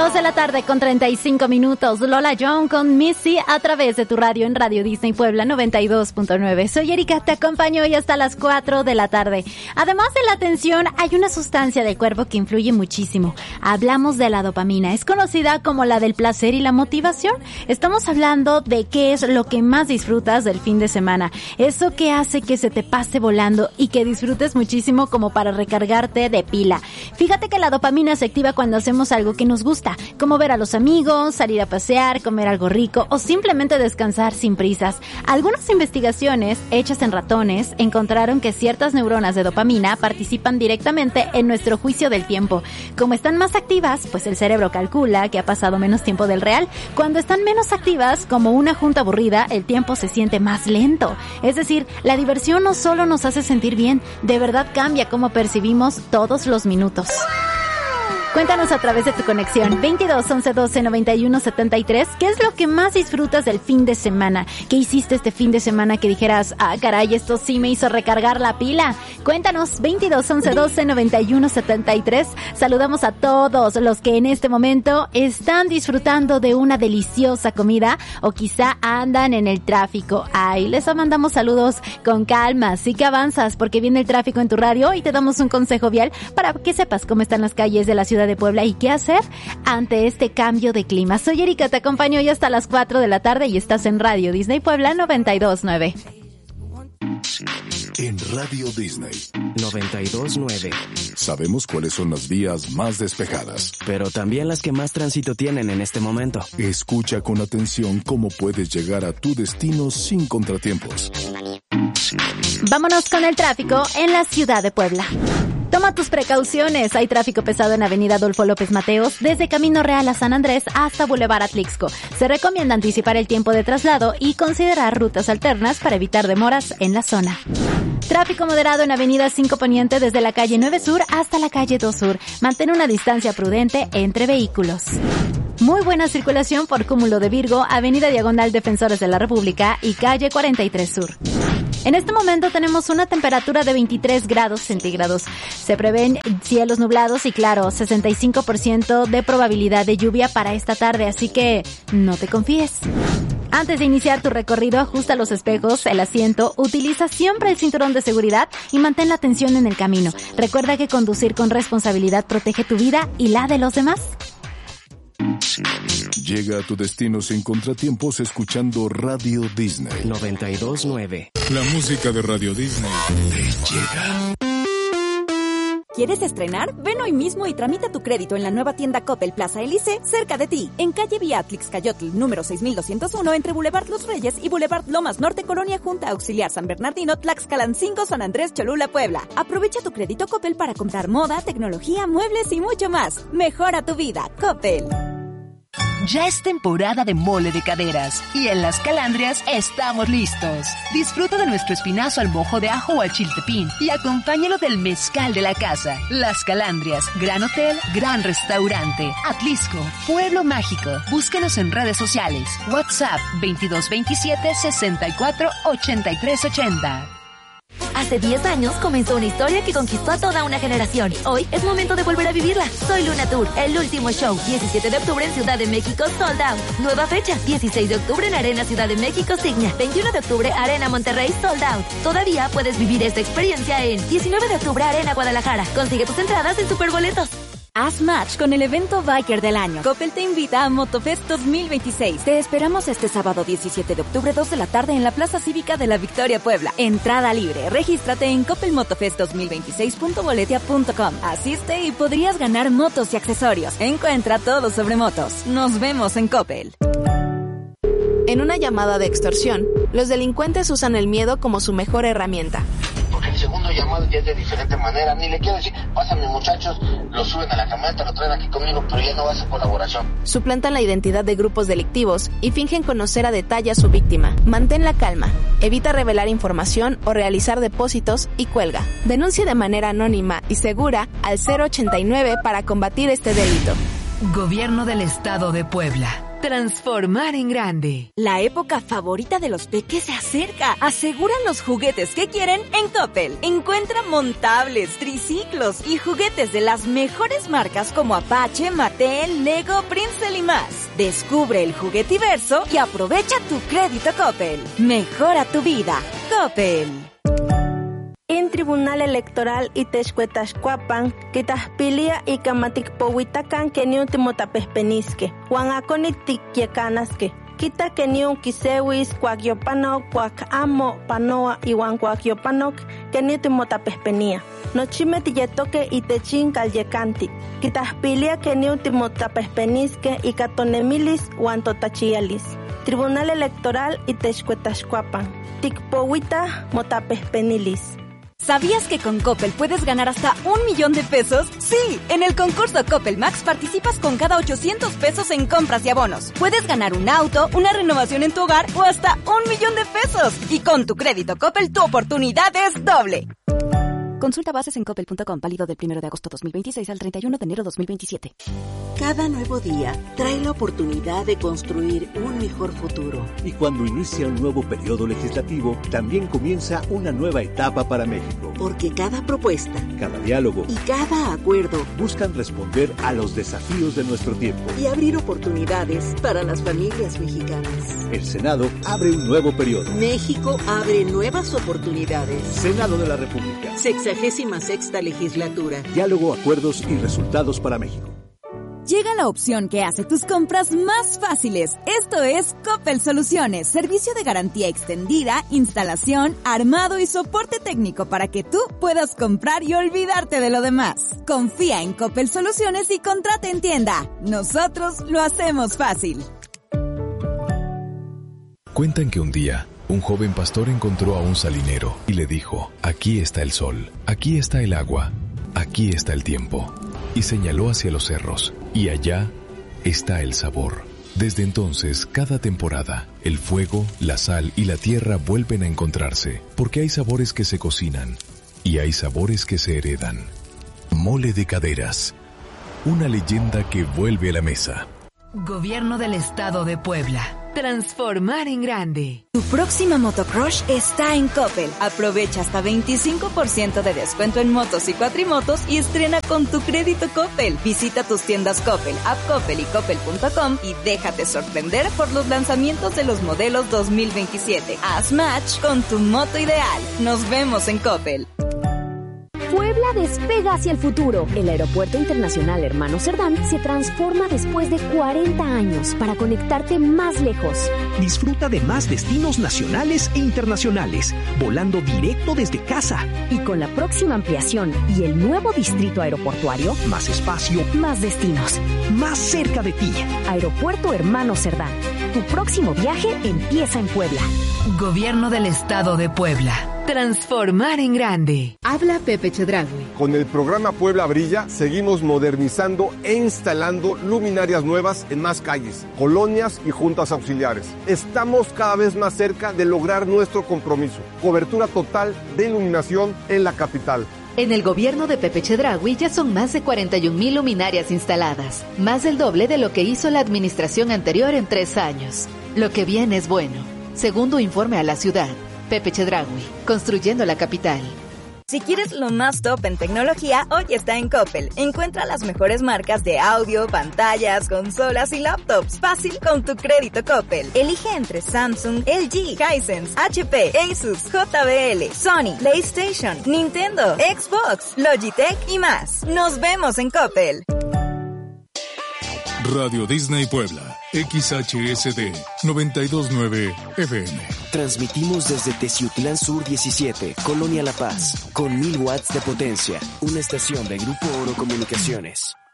2 de la tarde con 35 minutos. Lola Young con Missy a través de tu radio en Radio Disney Puebla 92.9. Soy Erika, te acompaño hoy hasta las 4 de la tarde. Además de la atención, hay una sustancia del cuerpo que influye muchísimo. Hablamos de la dopamina. Es conocida como la del placer y la motivación. Estamos hablando de qué es lo que más disfrutas del fin de semana. Eso que hace que se te pase volando y que disfrutes muchísimo como para recargarte de pila. Fíjate que la dopamina se activa cuando hacemos algo que nos gusta, como ver a los amigos, salir a pasear, comer algo rico o simplemente descansar sin prisas. Algunas investigaciones hechas en ratones encontraron que ciertas neuronas de dopamina participan directamente en nuestro juicio del tiempo. Como están más activas, pues el cerebro calcula que ha pasado menos tiempo del real. Cuando están menos activas, como una junta aburrida, el tiempo se siente más lento. Es decir, la diversión no solo nos hace sentir bien, de verdad cambia cómo percibimos todos los minutos. Cuéntanos a través de tu conexión 22 11 12 91 73. ¿Qué es lo que más disfrutas del fin de semana? ¿Qué hiciste este fin de semana que dijeras, caray, esto sí me hizo recargar la pila? Cuéntanos 22 11 12 91 73. Saludamos a todos los que en este momento están disfrutando de una deliciosa comida o quizá andan en el tráfico. Ahí les mandamos saludos con calma. Sí que avanzas porque viene el tráfico en tu radio y te damos un consejo vial para que sepas cómo están las calles de la ciudad de Puebla y qué hacer ante este cambio de clima. Soy Erika, te acompaño hoy hasta las 4 de la tarde y estás en Radio Disney Puebla 92.9. En Radio Disney 92.9 sabemos cuáles son las vías más despejadas, pero también las que más tránsito tienen en este momento. Escucha con atención cómo puedes llegar a tu destino sin contratiempos. Vámonos con el tráfico en la ciudad de Puebla. Toma tus precauciones. Hay tráfico pesado en Avenida Adolfo López Mateos, desde Camino Real a San Andrés hasta Boulevard Atlixco. Se recomienda anticipar el tiempo de traslado y considerar rutas alternas para evitar demoras en la zona. Tráfico moderado en Avenida 5 Poniente desde la calle 9 Sur hasta la calle 2 Sur. Mantén una distancia prudente entre vehículos. Muy buena circulación por Cúmulo de Virgo, Avenida Diagonal Defensores de la República y calle 43 Sur. En este momento tenemos una temperatura de 23 grados centígrados. Se prevén cielos nublados y claro, 65% de probabilidad de lluvia para esta tarde, así que no te confíes. Antes de iniciar tu recorrido, ajusta los espejos, el asiento, utiliza siempre el cinturón de seguridad y mantén la atención en el camino. Recuerda que conducir con responsabilidad protege tu vida y la de los demás. Llega a tu destino sin contratiempos escuchando Radio Disney 92.9. La música de Radio Disney te llega. ¿Quieres estrenar? Ven hoy mismo y tramita tu crédito en la nueva tienda Coppel Plaza Elise, cerca de ti, en calle Beatrix Cayotl, número 6201, entre Boulevard Los Reyes y Boulevard Lomas Norte, Colonia Junta Auxiliar San Bernardino, Tlaxcalancingo, San Andrés, Cholula, Puebla. Aprovecha tu crédito Coppel para comprar moda, tecnología, muebles y mucho más. Mejora tu vida, Coppel. Ya es temporada de mole de caderas y en Las Calandrias estamos listos. Disfruta de nuestro espinazo al mojo de ajo o al chiltepín y acompáñalo del mezcal de la casa. Las Calandrias, gran hotel, gran restaurante. Atlisco, pueblo mágico. Búscanos en redes sociales. WhatsApp 2227 64 83 80. Hace 10 años comenzó una historia que conquistó a toda una generación. Hoy es momento de volver a vivirla. Soy Luna Tour, el último show. 17 de octubre en Ciudad de México, sold out. Nueva fecha, 16 de octubre en Arena Ciudad de México, Signia. 21 de octubre, Arena Monterrey, sold out. Todavía puedes vivir esta experiencia en 19 de octubre, Arena Guadalajara. Consigue tus entradas en Superboletos. Haz match con el evento Biker del año. Coppel te invita a Motofest 2026. Te esperamos este sábado 17 de octubre, 2 de la tarde en la Plaza Cívica de la Victoria, Puebla. Entrada libre. Regístrate en coppelmotofest2026.boletia.com. Asiste y podrías ganar motos y accesorios. Encuentra todo sobre motos. Nos vemos en Coppel. En una llamada de extorsión, los delincuentes usan el miedo como su mejor herramienta. Porque el segundo llamado ya es de diferente manera. Ni le quiero decir, pásame muchachos, lo suben a la camioneta, lo traen aquí conmigo, pero ya no va a ser colaboración. Suplantan la identidad de grupos delictivos y fingen conocer a detalle a su víctima. Mantén la calma, evita revelar información o realizar depósitos y cuelga. Denuncia de manera anónima y segura al 089 para combatir este delito. Gobierno del Estado de Puebla. Transformar en grande. La época favorita de los peques se acerca. Aseguran los juguetes que quieren en Coppel. Encuentra montables, triciclos y juguetes de las mejores marcas como Apache, Mattel, Lego, Princeton y más. Descubre el juguetiverso y aprovecha tu crédito Coppel. Mejora tu vida. Coppel. En Tribunal Electoral Itexcuetachcuapan, Quitaspilia y Camaticpohuitacan Keniun Timotapespenisque, Juan Aconiticyecanasque, Quita Keniun Kisewis, Cuacyopano, Cuacamo, Panoa y Juan Cuacyopanoc, Keniun Timotapespenia. Nochime Tilletoque y Techin Calyecanti, Quitaspilia Keniun Timotapespenisque y Catonemilis, Juan Totachialis. Tribunal Electoral Itexcuetachcuapan, Ticpohuita Motapespenilis. ¿Sabías que con Coppel puedes ganar hasta 1 millón de pesos? Sí, en el concurso Coppel Max participas con cada 800 pesos en compras y abonos. Puedes ganar un auto, una renovación en tu hogar o hasta 1 millón de pesos. Y con tu crédito Coppel tu oportunidad es doble. Consulta bases en coppel.com, válido del 1 de agosto 2026 al 31 de enero 2027. Cada nuevo día trae la oportunidad de construir un mejor futuro. Y cuando inicia un nuevo periodo legislativo, también comienza una nueva etapa para México. Porque cada propuesta, cada diálogo y cada acuerdo buscan responder a los desafíos de nuestro tiempo y abrir oportunidades para las familias mexicanas. El Senado abre un nuevo periodo. México abre nuevas oportunidades. Senado de la República. 66ª legislatura. Diálogo, acuerdos y resultados para México. Llega la opción que hace tus compras más fáciles. Esto es Coppel Soluciones, servicio de garantía extendida, instalación, armado y soporte técnico para que tú puedas comprar y olvidarte de lo demás. Confía en Coppel Soluciones y contrata en tienda. Nosotros lo hacemos fácil. Cuentan que un día, un joven pastor encontró a un salinero y le dijo: aquí está el sol, aquí está el agua, aquí está el tiempo. Y señaló hacia los cerros, y allá está el sabor. Desde entonces, cada temporada, el fuego, la sal y la tierra vuelven a encontrarse, porque hay sabores que se cocinan y hay sabores que se heredan. Mole de Caderas, una leyenda que vuelve a la mesa. Gobierno del Estado de Puebla. Transformar en grande. Tu próxima motocrush está en Coppel. Aprovecha hasta 25% de descuento en motos y cuatrimotos y estrena con tu crédito Coppel. Visita tus tiendas Coppel, App Coppel y Coppel.com y déjate sorprender por los lanzamientos de los modelos 2027. Haz match con tu moto ideal. Nos vemos en Coppel. Puebla despega hacia el futuro. El Aeropuerto Internacional Hermano Cerdán se transforma después de 40 años para conectarte más lejos. Disfruta de más destinos nacionales e internacionales, volando directo desde casa. Y con la próxima ampliación y el nuevo distrito aeroportuario, más espacio, más destinos, más cerca de ti. Aeropuerto Hermano Cerdán. Tu próximo viaje empieza en Puebla. Gobierno del Estado de Puebla. Transformar en grande. Habla Pepe Chedraui. Con el programa Puebla Brilla, seguimos modernizando e instalando luminarias nuevas en más calles, colonias y juntas auxiliares. Estamos cada vez más cerca de lograr nuestro compromiso. Cobertura total de iluminación en la capital. En el gobierno de Pepe Chedraui ya son más de 41,000 luminarias instaladas, más del doble de lo que hizo la administración anterior en 3 años. Lo que viene es bueno. Segundo informe a la ciudad. Pepe Chedraui, construyendo la capital. Si quieres lo más top en tecnología, hoy está en Coppel. Encuentra las mejores marcas de audio, pantallas, consolas y laptops. Fácil con tu crédito Coppel. Elige entre Samsung, LG, Hisense, HP, Asus, JBL, Sony, PlayStation, Nintendo, Xbox, Logitech y más. Nos vemos en Coppel. Radio Disney Puebla, XHSD 92.9 FM. Transmitimos desde Teciutlán Sur 17, Colonia La Paz, con 1000 watts de potencia. Una estación de Grupo Oro Comunicaciones.